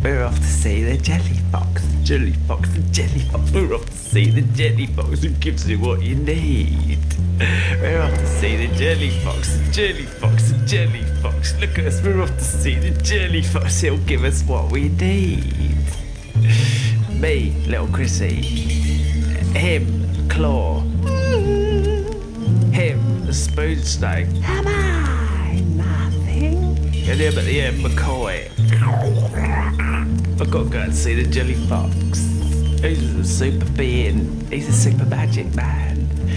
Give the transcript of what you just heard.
We're off to see the jelly fox, jelly fox, the jelly fox. We're off to see the jelly fox who gives you what you need. We're off to see the jelly fox, the jelly fox, the jelly fox. Look at us, we're off to see the jelly fox. He'll give us what we need. Me, little Chrissy. Him, Claw. Him, the spoon snake. Am I nothing? And him at the end, McCoy. I've got to go and see the jelly fox. He's a super being. He's a super magic man.